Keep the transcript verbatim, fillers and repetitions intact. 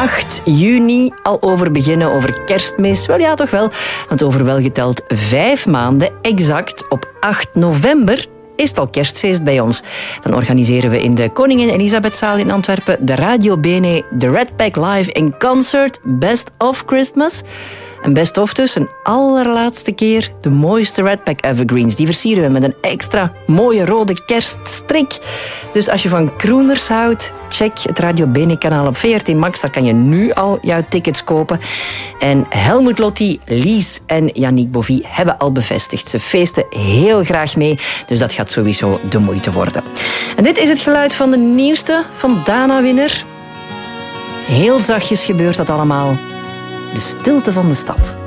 acht juni al over beginnen, over kerstmis. Wel ja, toch wel. Want over welgeteld vijf maanden, exact op acht november... is het al kerstfeest bij ons. Dan organiseren we in de Koningin Elisabethzaal in Antwerpen de Radio Bene, de Red Pack Live in Concert, Best of Christmas. En best of dus, een allerlaatste keer de mooiste Red Pack Evergreens. Die versieren we met een extra mooie rode kerststrik. Dus als je van crooners houdt, check het Radio Bene kanaal op V R T Max. Daar kan je nu al jouw tickets kopen. En Helmut Lotti, Lies en Yannick Bovie hebben al bevestigd. Ze feesten heel graag mee, dus dat gaat sowieso de moeite worden. En dit is het geluid van de nieuwste van Dana-winner. Heel zachtjes gebeurt dat allemaal. De stilte van de stad.